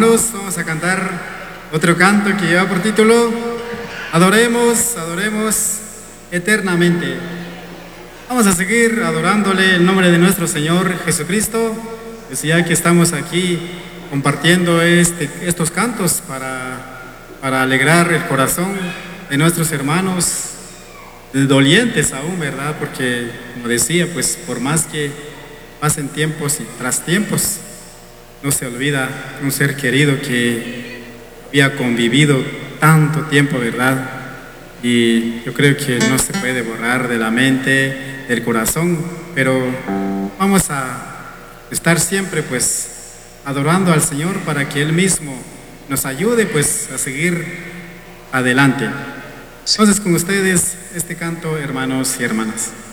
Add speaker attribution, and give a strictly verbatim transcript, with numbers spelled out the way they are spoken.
Speaker 1: Hermanos, vamos a cantar otro canto que lleva por título Adoremos, adoremos eternamente. Vamos a seguir adorándole el nombre de nuestro Señor Jesucristo, pues ya que estamos aquí compartiendo este, estos cantos para, para alegrar el corazón de nuestros hermanos dolientes aún, ¿verdad? Porque, como decía, pues por más que pasen tiempos y tras tiempos, no se olvida un ser querido que había convivido tanto tiempo, ¿verdad? Y yo creo que no se puede borrar de la mente, del corazón, pero vamos a estar siempre pues adorando al Señor para que Él mismo nos ayude pues a seguir adelante. Entonces con ustedes este canto, hermanos y hermanas.